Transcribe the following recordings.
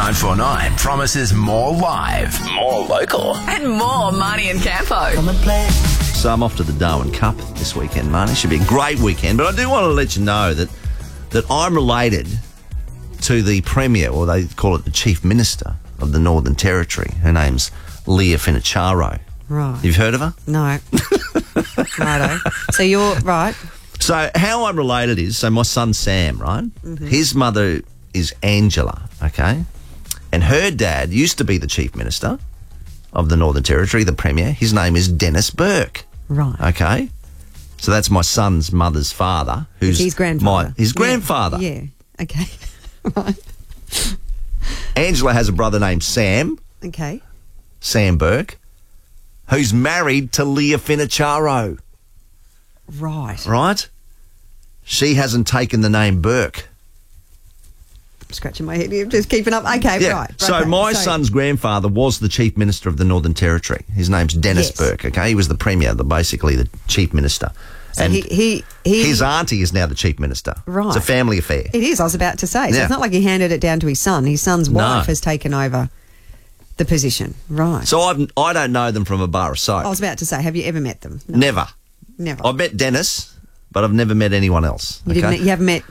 949 promises more live, more local, And more Marnie and Campo. So I'm off to the Darwin Cup this weekend, Marnie. Should be a great weekend. But I do want to let you know that I'm related to the Premier, or they call it the Chief Minister of the Northern Territory. Her name's Leah Finacharo. Right. You've heard of her? No. Righto. So you're right. So how I'm related is, so my son Sam, right? Mm-hmm. His mother is Angela, okay? And her dad used to be the Chief Minister of the Northern Territory, the Premier. His name is Dennis Burke. Right. Okay? So that's my son's mother's father, who's His grandfather. his grandfather. Yeah. Okay. Right. Angela has a brother named Sam Burke, who's married to Leah Finacharo, Right. right? She hasn't taken the name Burke. I'm scratching my head here, just keeping up. Okay, Yeah. right. So okay. my son's grandfather was the Chief Minister of the Northern Territory. His name's Dennis Yes. Burke, okay? He was the Premier, basically the Chief Minister. So and he his auntie is now the Chief Minister. Right. It's a family affair. It is, I was about to say. So Yeah. it's not like he handed it down to his son. His son's wife No. has taken over the position. Right. So I don't know them from a bar of soap. I was about to say, have you ever met them? No. Never. Never. I've met Dennis, but I've never met anyone else. You, okay? you haven't met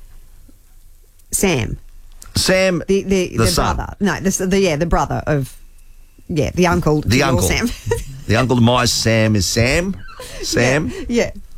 Sam, Sam, the son. brother. No, the brother of, the uncle. to The your uncle. Sam. The uncle to my Sam is Sam. Sam. Yeah.